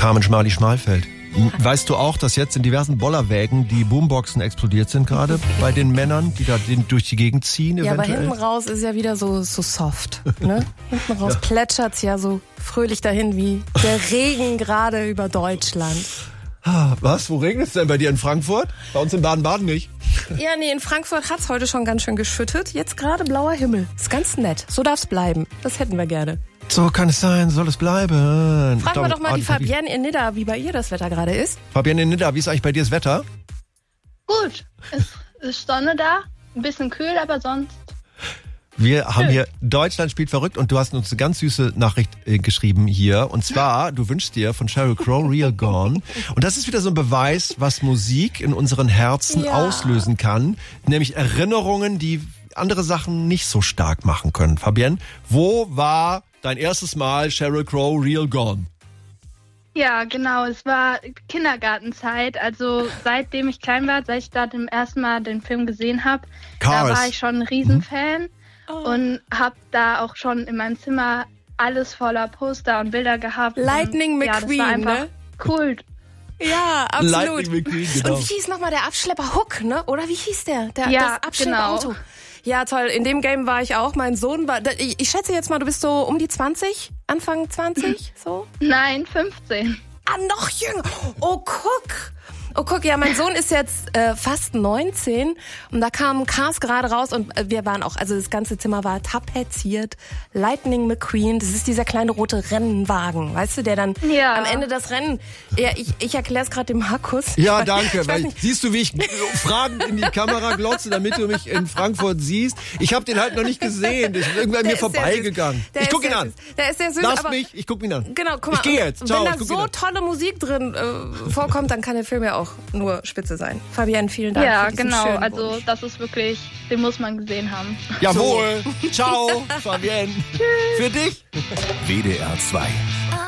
Carmen Schmali-Schmalfeld. Weißt du auch, dass jetzt in diversen Bollerwägen die Boomboxen explodiert sind gerade bei den Männern, die da durch die Gegend ziehen Ja, eventuell? aber hinten raus ist ja wieder so soft. Ne? Hinten raus plätschert's ja so fröhlich dahin wie der Regen gerade über Deutschland. Was? Wo regnet es denn bei dir in Frankfurt? Bei uns in Baden-Baden nicht. Ja, nee, in Frankfurt hat's heute schon ganz schön geschüttet. Jetzt gerade blauer Himmel. Ist ganz nett. So darf's bleiben. Das hätten wir gerne. So kann es sein, soll es bleiben. Fragen wir doch mal die Fabienne in Nidda, wie bei ihr das Wetter gerade ist. Fabienne in Nidda, wie ist eigentlich bei dir das Wetter? Gut, es ist Sonne da, ein bisschen kühl, aber sonst... Wir haben hier Deutschland spielt verrückt und du hast uns eine ganz süße Nachricht geschrieben hier. Und zwar, du wünschst dir von Sheryl Crow Real Gone. Und das ist wieder so ein Beweis, was Musik in unseren Herzen auslösen kann. Nämlich Erinnerungen, die andere Sachen nicht so stark machen können. Fabienne, wo war dein erstes Mal Sheryl Crow Real Gone? Ja, genau, es war Kindergartenzeit, also seitdem ich klein war, seit ich da zum ersten Mal den Film gesehen habe, da war ich schon ein Riesenfan und habe da auch schon in meinem Zimmer alles voller Poster und Bilder gehabt. Lightning McQueen, das war einfach Kult. Ja, absolut. Lightning McQueen, genau. Und wie hieß nochmal der Abschlepper Hook, ne? Oder wie hieß der? Das Abschlepperauto. Genau. Ja, toll. In dem Game war ich auch. Mein Sohn war... Ich schätze jetzt mal, du bist so um die 20? Anfang 20? So? Nein, 15. Ah, noch jünger. Oh, guck, ja, mein Sohn ist jetzt fast 19 und da kam Cars gerade raus und wir waren auch, also das ganze Zimmer war tapeziert. Lightning McQueen, das ist dieser kleine rote Rennwagen, weißt du, der dann am Ende das Rennen... Ja, ich erkläre es gerade dem Markus. Ja, danke. Weil, siehst du, wie ich fragend in die Kamera glotze, damit du mich in Frankfurt siehst? Ich habe den halt noch nicht wenn der ist irgendwie an mir vorbeigegangen. Ich guck ihn an. Der ist sehr süß. Lass mich, ich guck ihn an. Genau, guck mal. Ich gehe jetzt. Ciao, wenn da so tolle Musik drin vorkommt, dann kann der Film ja auch nur spitze sein. Fabienne, vielen Dank. Ja, für diesen genau. schönen Also Wunsch. das ist wirklich, den muss man gesehen haben. Jawohl. Ciao, Fabienne. Für dich. WDR 2